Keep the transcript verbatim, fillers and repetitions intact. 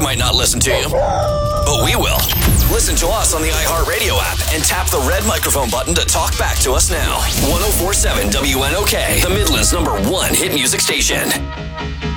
might not listen to you, but we will. Listen to us on the iHeartRadio app and tap the red microphone button to talk back to us now. ten forty-seven W N O K, the Midland's number one hit music station.